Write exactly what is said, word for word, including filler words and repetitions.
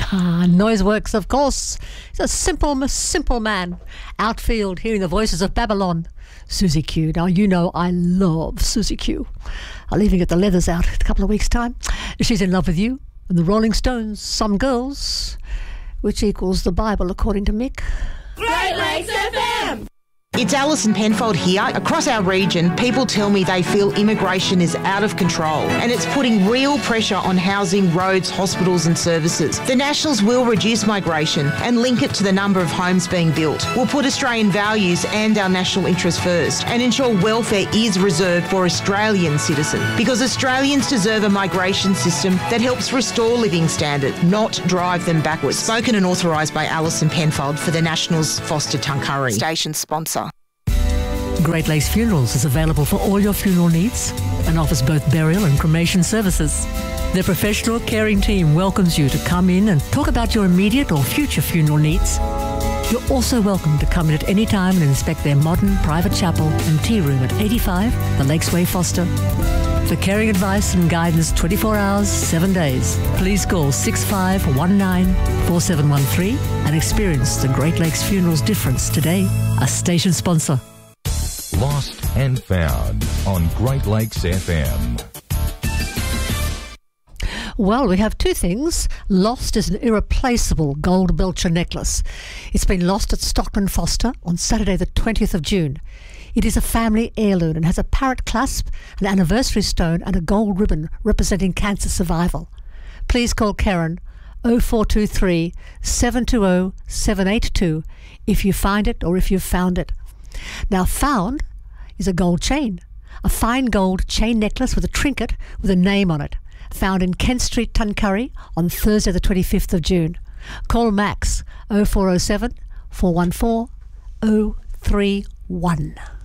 Ah, Noiseworks, of course. He's a simple, simple man. Outfield, hearing the voices of Babylon. Susie Q. Now, you know I love Susie Q. I'm leaving at the Leathers out in a couple of weeks' time. She's in love with you. And the Rolling Stones, Some Girls, which equals the Bible, according to Mick. Great Lakes F M! It's Alison Penfold here. Across our region, people tell me they feel immigration is out of control and it's putting real pressure on housing, roads, hospitals and services. The Nationals will reduce migration and link it to the number of homes being built. We'll put Australian values and our national interests first and ensure welfare is reserved for Australian citizens, because Australians deserve a migration system that helps restore living standards, not drive them backwards. Spoken and authorised by Alison Penfold for the Nationals, Foster Tuncurry. Station sponsor. Great Lakes Funerals is available for all your funeral needs and offers both burial and cremation services. Their professional caring team welcomes you to come in and talk about your immediate or future funeral needs. You're also welcome to come in at any time and inspect their modern private chapel and tea room at eighty-five The Lakes Way, Foster. For caring advice and guidance twenty-four hours, seven days, please call six five one nine four seven one three and experience the Great Lakes Funerals difference today. A station sponsor. Lost and Found on Great Lakes F M. Well, we have two things. Lost is an irreplaceable gold Belcher necklace. It's been lost at Stockman Foster on Saturday the twentieth of June. It is a family heirloom and has a parrot clasp, an anniversary stone and a gold ribbon representing cancer survival. Please call Karen oh four two three, seven two oh, seven eight two if you find it or if you've found it. Now, found is a gold chain, a fine gold chain necklace with a trinket with a name on it, found in Kent Street, Tuncurry on Thursday the twenty-fifth of June. Call Max oh four oh seven, four one four, oh three one.